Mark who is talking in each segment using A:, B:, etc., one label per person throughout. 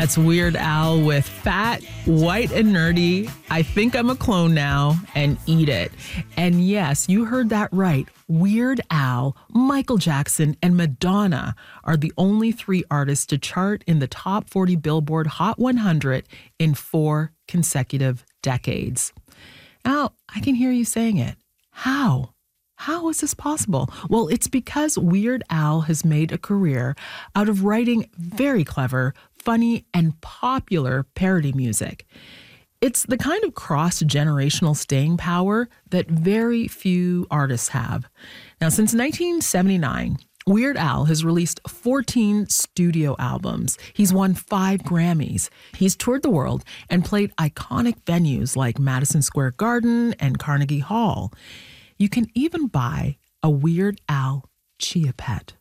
A: That's Weird Al with Fat, White and Nerdy, I Think I'm a Clone Now, and Eat It. And yes, you heard that right. Weird Al, Michael Jackson, and Madonna are the only three artists to chart in the top 40 Billboard Hot 100 in 4 consecutive decades. Now, I can hear you saying it. How? How is this possible? Well, it's because Weird Al has made a career out of writing very clever, funny, and popular parody music. It's the kind of cross-generational staying power that very few artists have. Now, since 1979, Weird Al has released 14 studio albums. He's won 5 Grammys. He's toured the world and played iconic venues like Madison Square Garden and Carnegie Hall. You can even buy a Weird Al Chia Pet.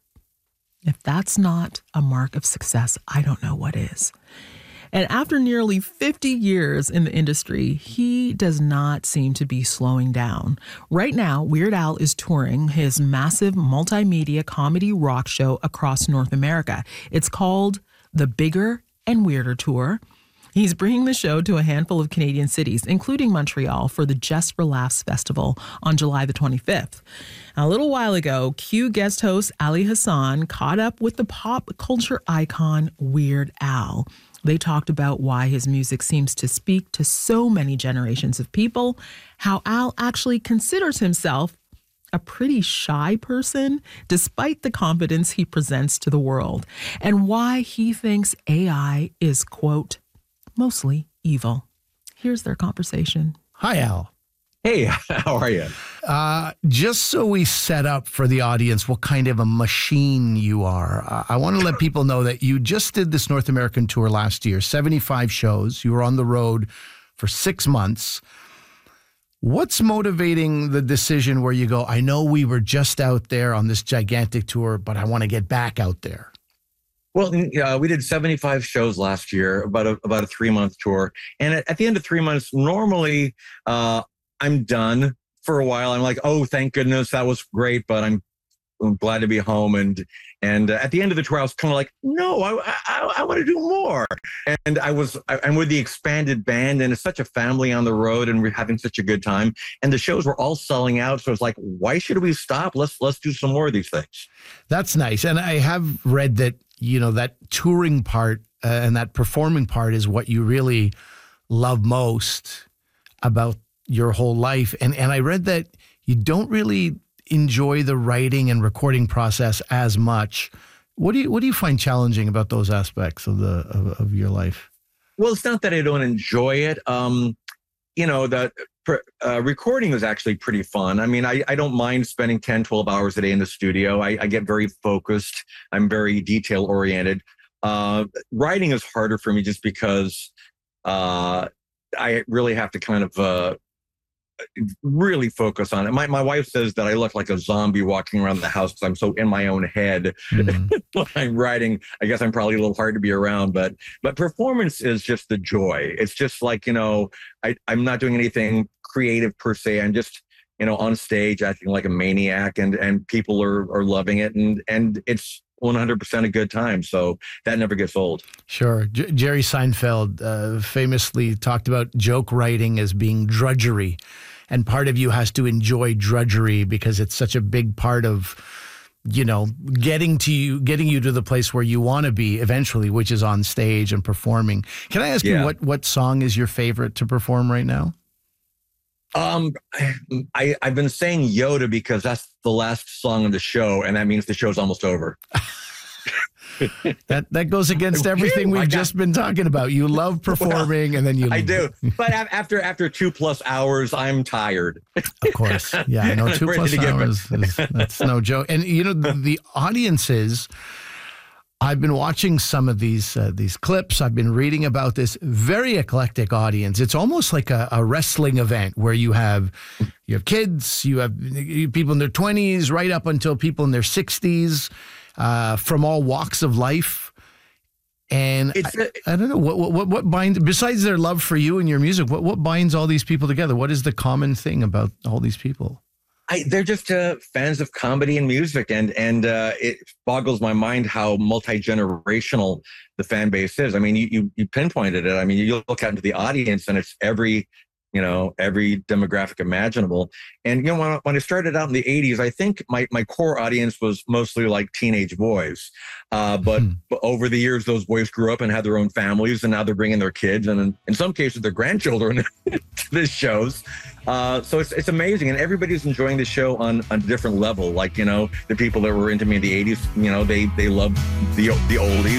A: If that's not a mark of success, I don't know what is. And after nearly 50 years in the industry, he does not seem to be slowing down. Right now, Weird Al is touring his massive multimedia comedy rock show across North America. It's called the Bigger and Weirder Tour. He's bringing the show to a handful of Canadian cities, including Montreal, for the Just for Laughs Festival on July the 25th. A little while ago, Q guest host Ali Hassan caught up with the pop culture icon Weird Al. They talked about why his music seems to speak to so many generations of people, how Al actually considers himself a pretty shy person, despite the confidence he presents to the world, and why he thinks AI is, quote, mostly evil. Here's their conversation.
B: Hi, Al.
C: Hey, how are you?
B: Just so we set up for the audience what kind of a machine you are, I want to let people know that you just did this North American tour last year, 75 shows. You were on the road for 6 months. What's motivating the decision where you go, I know we were just out there on this gigantic tour, but I want to get back out there?
C: Well, we did 75 shows last year, about a 3-month tour. And at the end of 3 months, normally I'm done for a while. I'm like, oh, thank goodness, that was great, but I'm glad to be home. And at the end of the tour, I was kind of like, no, I want to do more. And I'm with the expanded band, and it's such a family on the road, and we're having such a good time. And the shows were all selling out. So it's like, why should we stop? Let's do some more of these things.
B: That's nice. And I have read that, that touring part and that performing part is what you really love most about your whole life. And I read that you don't really enjoy the writing and recording process as much. What do you find challenging about those aspects of your life?
C: Well, it's not that I don't enjoy it. That recording is actually pretty fun. I mean, I don't mind spending 10, 12 hours a day in the studio. I get very focused. I'm very detail oriented. Writing is harder for me just because I really have to kind of really focus on it. My wife says that I look like a zombie walking around the house because I'm so in my own head when I'm writing. I guess I'm probably a little hard to be around, but performance is just the joy. It's just like, I'm not doing anything creative per se. I'm just, on stage acting like a maniac, and people are loving it, and it's 100% a good time. So that never gets old.
B: Sure. Jerry Seinfeld famously talked about joke writing as being drudgery. And part of you has to enjoy drudgery because it's such a big part of, getting you to the place where you want to be eventually, which is on stage and performing. Can I ask you what song is your favorite to perform right now?
C: I've been saying Yoda because that's the last song of the show, and that means the show's almost over.
B: That goes against everything we've just been talking about. You love performing, and then you.
C: I do, but after 2+ hours, I'm tired.
B: Of course, yeah. No, 2+ hours that's no joke. And the audiences. I've been watching some of these clips. I've been reading about this very eclectic audience. It's almost like a wrestling event where you have kids, you have people in their 20s, right up until people in their 60s. From all walks of life. And I don't know what binds, besides their love for you and your music, what binds all these people together? What is the common thing about all these people?
C: They're just fans of comedy and music, and it boggles my mind how multi-generational the fan base is. I mean, you pinpointed it. I mean, you look out into the audience, and it's every demographic imaginable. And when I started out in the 80s, I think my core audience was mostly like teenage boys. But over the years, those boys grew up and had their own families, and now they're bringing their kids and in some cases their grandchildren to the shows. So it's amazing, and everybody's enjoying the show on a different level. Like, the people that were into me in the 80s, they love the oldies.